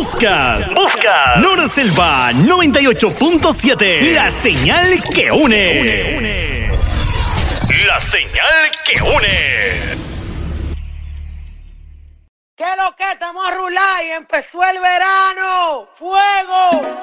Buscas Nora Selva 98.7. La señal que une. La señal que une. ¿Qué lo que? Estamos a rular y empezó el verano. ¡Fuego!